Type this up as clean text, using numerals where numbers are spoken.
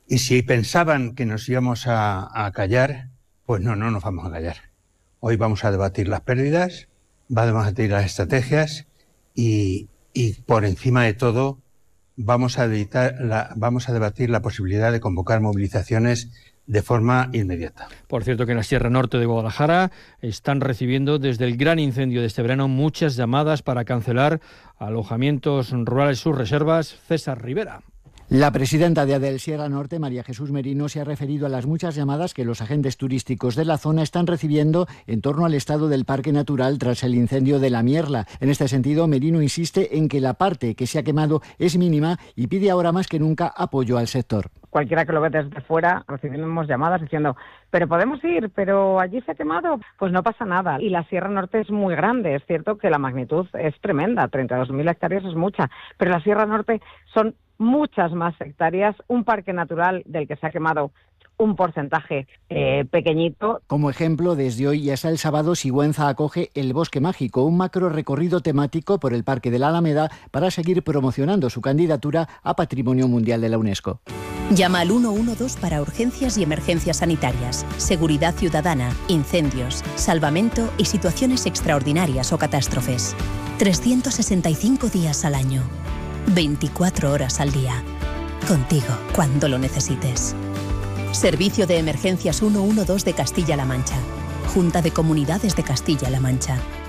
Y si pensaban que nos íbamos a callar, pues no nos vamos a callar. Hoy vamos a debatir las pérdidas, vamos a debatir las estrategias y por encima de todo vamos a debatir la posibilidad de convocar movilizaciones de forma inmediata. Por cierto, que en la Sierra Norte de Guadalajara están recibiendo desde el gran incendio de este verano muchas llamadas para cancelar alojamientos rurales, sus reservas. César Rivera. La presidenta de ADEL Sierra Norte, María Jesús Merino, se ha referido a las muchas llamadas que los agentes turísticos de la zona están recibiendo en torno al estado del parque natural tras el incendio de la Mierla. En este sentido, Merino insiste en que la parte que se ha quemado es mínima y pide ahora más que nunca apoyo al sector. Cualquiera que lo ve desde fuera, recibimos llamadas diciendo, pero podemos ir, pero allí se ha quemado. Pues no pasa nada. Y la Sierra Norte es muy grande. Es cierto que la magnitud es tremenda, 32.000 hectáreas es mucha, pero la Sierra Norte son muchas más hectáreas, un parque natural del que se ha quemado un porcentaje pequeñito. Como ejemplo, desde hoy y hasta el sábado, Sigüenza acoge El Bosque Mágico, un macro recorrido temático por el Parque de la Alameda para seguir promocionando su candidatura a Patrimonio Mundial de la UNESCO. Llama al 112 para urgencias y emergencias sanitarias, seguridad ciudadana, incendios, salvamento y situaciones extraordinarias o catástrofes. 365 días al año, 24 horas al día. Contigo cuando lo necesites. Servicio de Emergencias 112 de Castilla-La Mancha. Junta de Comunidades de Castilla-La Mancha.